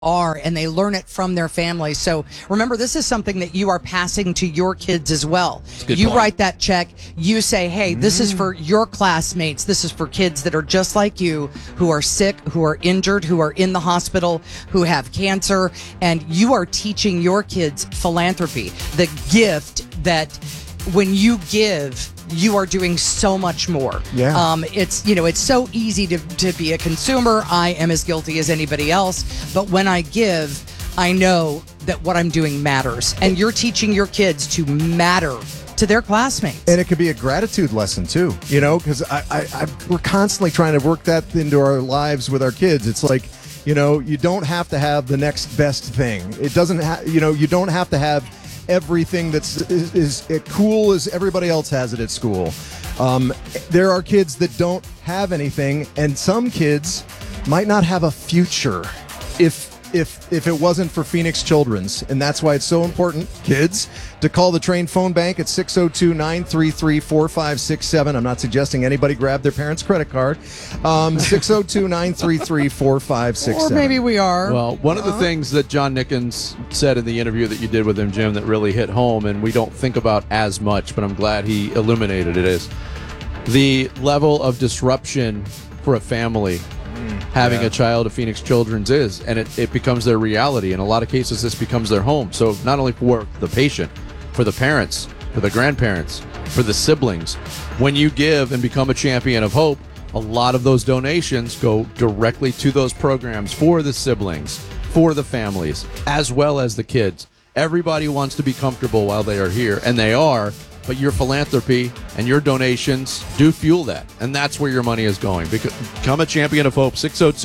are, and they learn it from their family. So remember, this is something that you are passing to your kids as well. You write that check, you say, hey, this is for your classmates, this is for kids that are just like you, who are sick, who are injured, who are in the hospital, who have cancer, and you are teaching your kids philanthropy, the gift that when you give, you are doing so much more. It's so easy to be a consumer. I am as guilty as anybody else. But when I give, I know that what I'm doing matters. And you're teaching your kids to matter to their classmates. And it could be a gratitude lesson too, because we're constantly trying to work that into our lives with our kids. It's like, you don't have to have the next best thing. It doesn't you don't have to have everything that's is cool as everybody else has it at school. There are kids that don't have anything, and some kids might not have a future if it wasn't for Phoenix Children's. And that's why it's so important, kids, to call the Train phone bank at 602-933-4567. I'm not suggesting anybody grab their parents' credit card. 602-933-4567. Or maybe we are. Well, one of the things that John Nickens said in the interview that you did with him, Jim, that really hit home, and we don't think about as much, but I'm glad he illuminated it, is the level of disruption for a family having a child of Phoenix Children's is, and it becomes their reality. In a lot of cases, this becomes their home. So not only for the patient, for the parents, for the grandparents, for the siblings, when you give and become a champion of hope, a lot of those donations go directly to those programs for the siblings, for the families, as well as the kids. Everybody wants to be comfortable while they are here, and they are. But your philanthropy and your donations do fuel that. And that's where your money is going. Become a champion of hope.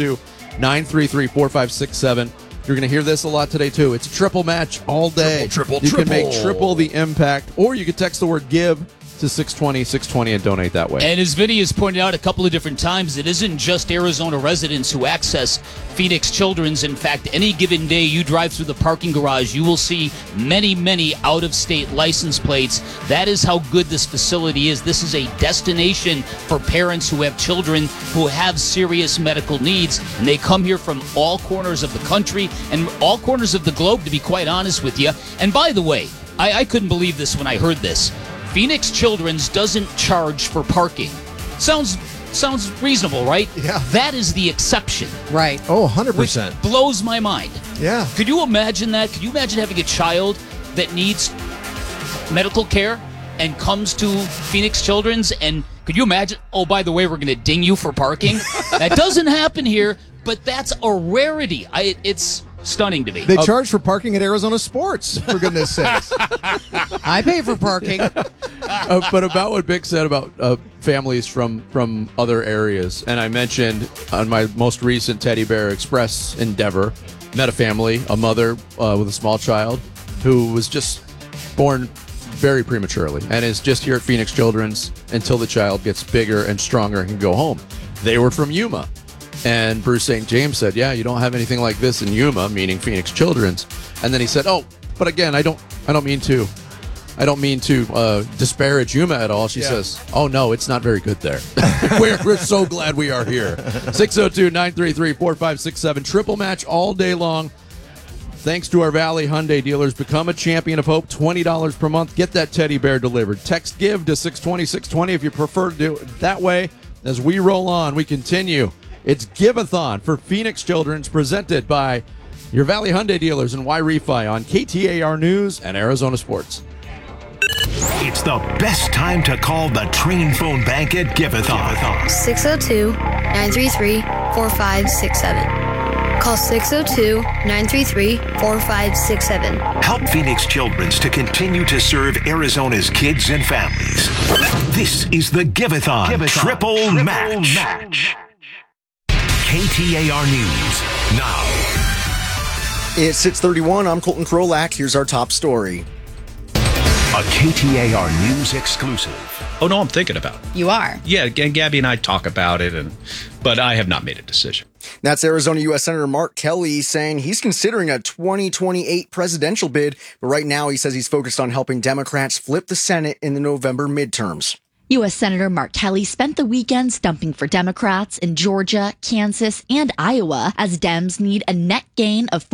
602-933-4567. You're going to hear this a lot today, too. It's a triple match all day. Triple. You can make triple the impact, or you can text the word GIVE to 620-620 and donate that way. And as Vinny has pointed out a couple of different times, it isn't just Arizona residents who access Phoenix Children's. In fact, any given day you drive through the parking garage, you will see many, many out-of-state license plates. That is how good this facility is. This is a destination for parents who have children who have serious medical needs, and they come here from all corners of the country and all corners of the globe, to be quite honest with you. And by the way, I couldn't believe this when I heard this. Phoenix Children's doesn't charge for parking. Sounds reasonable, right? Yeah. That is the exception. Right. Oh, 100%. Which blows my mind. Yeah. Could you imagine that? Could you imagine having a child that needs medical care and comes to Phoenix Children's, and could you imagine, oh, by the way, we're going to ding you for parking? That doesn't happen here, but that's a rarity. It's stunning to me. They charge for parking at Arizona Sports, for goodness sakes. I pay for parking. But about what Bick said about families from other areas, and I mentioned on my most recent Teddy Bear Express endeavor, met a family, a mother with a small child who was just born very prematurely and is just here at Phoenix Children's until the child gets bigger and stronger and can go home. They were from Yuma. And Bruce St. James said, yeah, you don't have anything like this in Yuma, meaning Phoenix Children's. And then he said, oh, but again, I don't mean to disparage Yuma at all. She says, oh, no, it's not very good there. We're so glad we are here. 602-933-4567. Triple match all day long. Thanks to our Valley Hyundai dealers. Become a champion of hope. $20 per month. Get that teddy bear delivered. Text GIVE to 620-620 if you prefer to do it that way. As we roll on, we continue. It's Give-a-thon for Phoenix Children's, presented by your Valley Hyundai dealers and Y-Refi on KTAR News and Arizona Sports. It's the best time to call the Train phone bank at Give-a-thon. 602-933-4567. Call 602-933-4567. Help Phoenix Children's to continue to serve Arizona's kids and families. This is the Give-a-thon Triple Match. KTAR News now. It's 6:31. I'm Colton Krolak. Here's our top story. A KTAR News exclusive. Oh, no, I'm thinking about it. You are? Yeah, and Gabby and I talk about it, but I have not made a decision. That's Arizona U.S. Senator Mark Kelly saying he's considering a 2028 presidential bid, but right now he says he's focused on helping Democrats flip the Senate in the November midterms. U.S. Senator Mark Kelly spent the weekend stumping for Democrats in Georgia, Kansas, and Iowa as Dems need a net gain of